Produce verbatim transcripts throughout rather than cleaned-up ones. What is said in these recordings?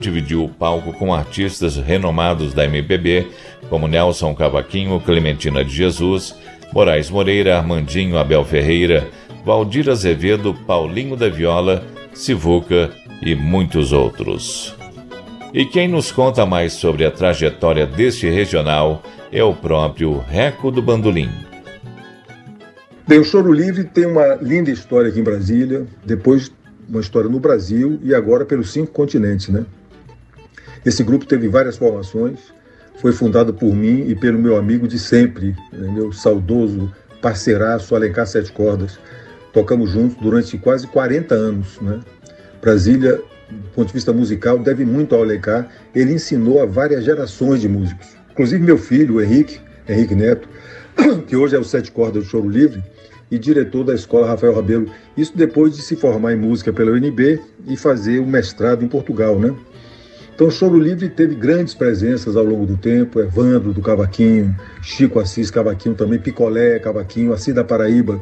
dividiu o palco com artistas renomados da M P B, como Nelson Cavaquinho, Clementina de Jesus, Moraes Moreira, Armandinho, Abel Ferreira, Valdir Azevedo, Paulinho da Viola, Sivuca e muitos outros. E quem nos conta mais sobre a trajetória deste regional é o próprio Reco do Bandolim. Bem, o Choro Livre tem uma linda história aqui em Brasília, depois uma história no Brasil e agora pelos cinco continentes, né? Esse grupo teve várias formações, foi fundado por mim e pelo meu amigo de sempre, né, meu saudoso parceiraço Alencar Sete Cordas. Tocamos juntos durante quase quarenta anos, né? Brasília, do ponto de vista musical, deve muito ao Alencar. Ele ensinou a várias gerações de músicos. Inclusive meu filho, o Henrique, Henrique Neto, que hoje é o Sete Cordas do Choro Livre e diretor da Escola Rafael Rabelo. Isso depois de se formar em música pela U N B e fazer o mestrado em Portugal, né? Então o Choro Livre teve grandes presenças ao longo do tempo, Evandro do Cavaquinho, Chico Assis Cavaquinho também, Picolé Cavaquinho, Assis da Paraíba.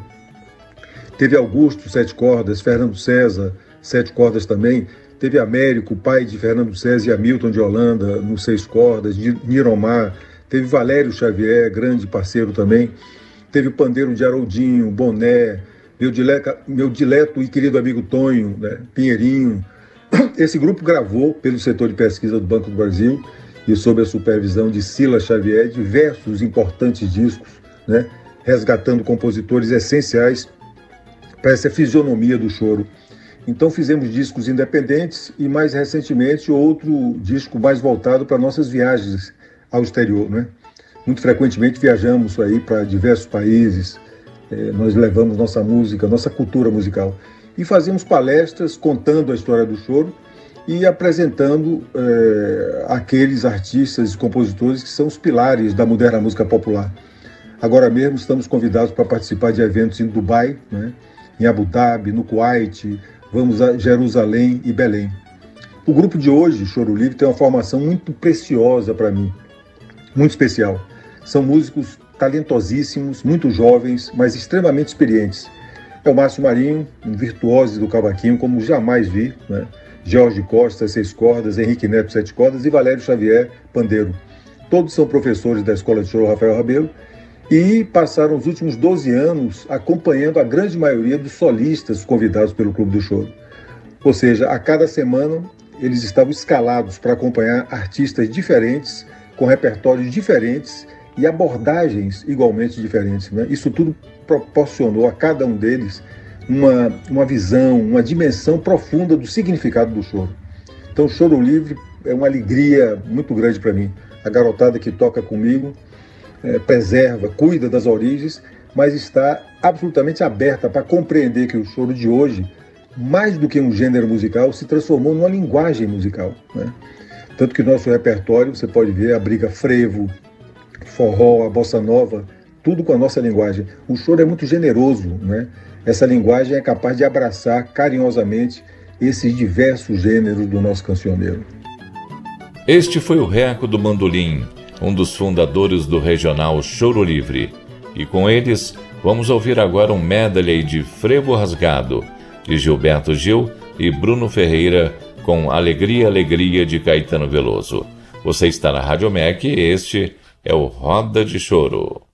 Teve Augusto Sete Cordas, Fernando César Sete Cordas também. Teve Américo, pai de Fernando César e Hamilton de Holanda, no Seis Cordas, Niromar. Teve Valério Xavier, grande parceiro também. Teve o pandeiro de Haroldinho, Boné, meu dileto, meu dileto e querido amigo Tonho, né, Pinheirinho. Esse grupo gravou pelo setor de pesquisa do Banco do Brasil e sob a supervisão de Silas Xavier diversos importantes discos, né, resgatando compositores essenciais para essa fisionomia do choro. Então fizemos discos independentes e mais recentemente outro disco mais voltado para nossas viagens ao exterior, né? Muito frequentemente viajamos aí para diversos países, eh, nós levamos nossa música, nossa cultura musical e fazemos palestras contando a história do choro e apresentando eh, aqueles artistas e compositores que são os pilares da moderna música popular. Agora mesmo estamos convidados para participar de eventos em Dubai, né, em Abu Dhabi, no Kuwait, vamos a Jerusalém e Belém. O grupo de hoje, Choro Livre, tem uma formação muito preciosa para mim, muito especial. São músicos talentosíssimos, muito jovens, mas extremamente experientes. É o Márcio Marinho, um virtuoso do cavaquinho, como jamais vi, né? Jorge Costa, Seis Cordas, Henrique Neto, Sete Cordas e Valério Xavier, pandeiro. Todos são professores da Escola de Choro Rafael Rabelo e passaram os últimos doze anos acompanhando a grande maioria dos solistas convidados pelo Clube do Choro. Ou seja, a cada semana eles estavam escalados para acompanhar artistas diferentes, com repertórios diferentes e abordagens igualmente diferentes, né? Isso tudo proporcionou a cada um deles uma, uma visão, uma dimensão profunda do significado do choro. Então o Choro Livre é uma alegria muito grande para mim. A garotada que toca comigo é, preserva, cuida das origens, mas está absolutamente aberta para compreender que o choro de hoje, mais do que um gênero musical, se transformou numa linguagem musical, né? Tanto que nosso repertório, você pode ver, abriga frevo, forró, a bossa nova, tudo com a nossa linguagem. O choro é muito generoso, né? Essa linguagem é capaz de abraçar carinhosamente esses diversos gêneros do nosso cancioneiro. Este foi o Reco do Bandolim, um dos fundadores do regional Choro Livre. E com eles, vamos ouvir agora um medley de Frevo Rasgado, de Gilberto Gil e Bruno Ferreira, com Alegria, Alegria, de Caetano Veloso. Você está na Rádio M E C e este é o Roda de Choro.